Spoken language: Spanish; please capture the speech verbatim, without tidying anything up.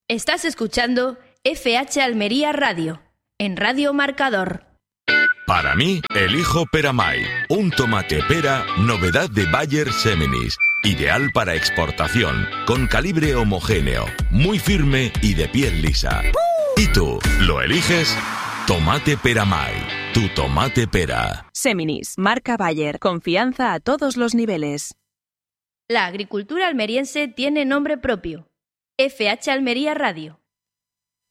Estás escuchando F H Almería Radio, en Radio Marcador. Para mí, elijo Peramay, un tomate pera, novedad de Bayer Seminis, ideal para exportación, con calibre homogéneo, muy firme y de piel lisa. ¿Y tú, lo eliges? Tomate Peramay, tu tomate pera. Seminis, marca Bayer, confianza a todos los niveles. La agricultura almeriense tiene nombre propio. F H Almería Radio.